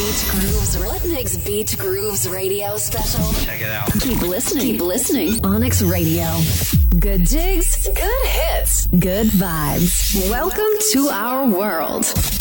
Beat Grooves. Lutnick's Beat Grooves radio special. Check it out. Keep listening. Keep listening. Onyx Radio. Good jigs. Good hits. Good vibes. Welcome to our world.